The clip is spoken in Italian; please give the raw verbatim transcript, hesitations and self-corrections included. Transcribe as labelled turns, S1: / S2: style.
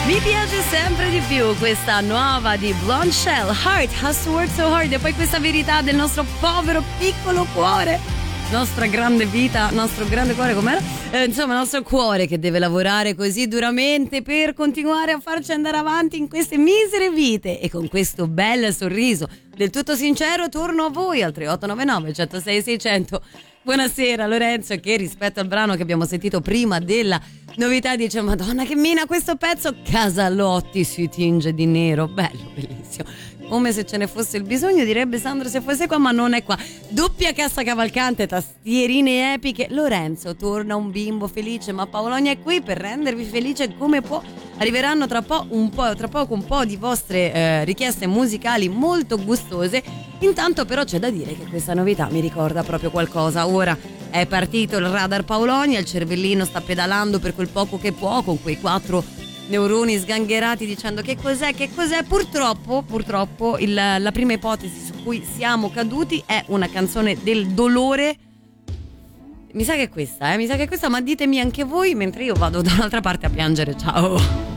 S1: Mi piace sempre di più questa nuova di Blonde Shell, Heart Has to Work So Hard, e poi questa verità del nostro povero piccolo cuore, nostra grande vita, nostro grande cuore, com'era? Eh, insomma, il nostro cuore che deve lavorare così duramente per continuare a farci andare avanti in queste misere vite. E con questo bel sorriso del tutto sincero torno a voi al tre otto nove nove, uno zero sei, sei zero zero. Buonasera Lorenzo, che rispetto al brano che abbiamo sentito prima della novità dice: Madonna che mina questo pezzo, Casalotti si tinge di nero. Bello, bellissimo, come se ce ne fosse il bisogno, direbbe Sandro se fosse qua, ma non è qua. Doppia cassa cavalcante, tastierine epiche. Lorenzo torna un bimbo felice, ma Paolonia è qui per rendervi felice come può. Arriveranno tra, po un po', tra poco un po' di vostre eh, richieste musicali molto gustose. Intanto però c'è da dire che questa novità mi ricorda proprio qualcosa. Ora è partito il radar Paolonia, il cervellino sta pedalando per quel poco che può con quei quattro neuroni sgangherati dicendo che cos'è, che cos'è. Purtroppo, purtroppo il, la prima ipotesi su cui siamo caduti è una canzone del dolore. Mi sa che è questa, eh? Mi sa che è questa, ma ditemi anche voi mentre io vado da un'altra parte a piangere. Ciao.